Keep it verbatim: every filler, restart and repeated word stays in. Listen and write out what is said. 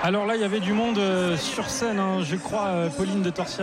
Alors là, il y avait du monde euh, sur scène, hein, je crois, euh, Pauline de Torsia.